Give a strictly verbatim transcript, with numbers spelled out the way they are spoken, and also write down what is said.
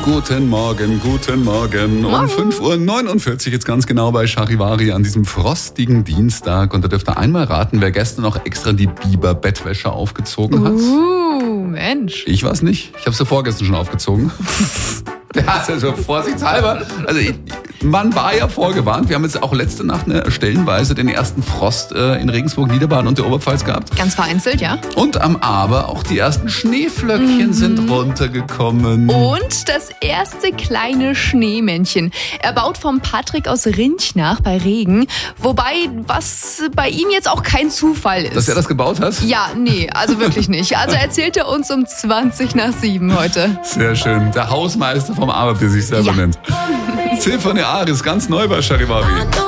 Guten Morgen, guten Morgen. Um fünf Uhr neunundvierzig jetzt ganz genau bei Charivari an diesem frostigen Dienstag. Und da dürft ihr einmal raten, wer gestern noch extra die Biber-Bettwäsche aufgezogen hat. Uh, Mensch. Ich war's nicht. Ich habe sie vorgestern schon aufgezogen. Ja, also vorsichtshalber. Also man war ja vorgewarnt. Wir haben jetzt auch letzte Nacht eine, stellenweise den ersten Frost äh, in Regensburg, Niederbaden und der Oberpfalz gehabt. Ganz vereinzelt, ja. Und am Aber auch die ersten Schneeflöckchen mhm. sind runtergekommen. Und das erste kleine Schneemännchen. Erbaut vom Patrick aus Rinchnach bei Regen. Wobei, was bei ihm jetzt auch kein Zufall ist. Dass er das gebaut hat? Ja, nee, also wirklich nicht. Also erzählt er uns um zwanzig nach sieben heute. Sehr schön. Der Hausmeister vom Aber, wie er sich selber ja. nennt. Sinfonie Aris, ganz neu bei Charivari.